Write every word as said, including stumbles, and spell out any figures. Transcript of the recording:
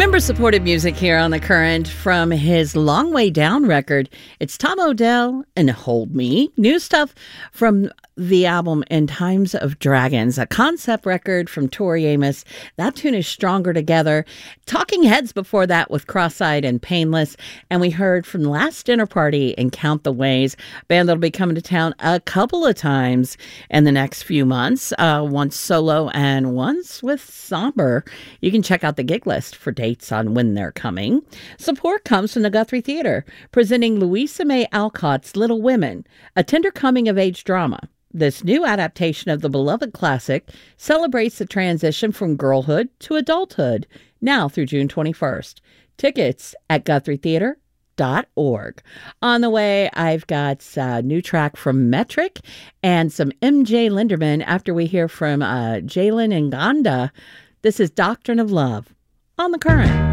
Member-supported music here on The Current from his Long Way Down record. It's Tom Odell and Hold Me. New stuff from the album In Times of Dragons, a concept record from Tori Amos. That tune is Stronger Together. Talking Heads before that with Cross-Eyed and Painless. And we heard from Last Dinner Party and Count the Ways, a band that'll be coming to town a couple of times in the next few months. Uh, once solo and once with Somber. You can check out the gig list for dates on when they're coming. Support comes from the Guthrie Theater, presenting Louisa May Alcott's Little Women, a tender coming-of-age drama. This new adaptation of the beloved classic celebrates the transition from girlhood to adulthood, now through June twenty-first. Tickets at guthrie theater dot org. On the way, I've got a new track from Metric and some M J Linderman after we hear from uh, Jalen Nganda. This is Doctrine of Love on The Current.